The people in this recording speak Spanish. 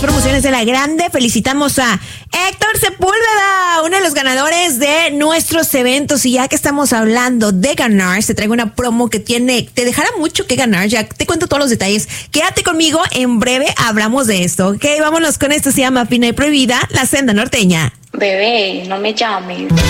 promociones de La Grande. Felicitamos a Héctor Sepúlveda, uno de los ganadores de nuestros eventos. Y ya que estamos hablando de ganar, te traigo una promo que te dejará mucho que ganar. Ya te cuento todos los detalles. Quédate conmigo, en breve hablamos de esto. Ok, vámonos con esto. Se llama Fina y Prohibida, La Senda Norteña. Bebé, no me llames.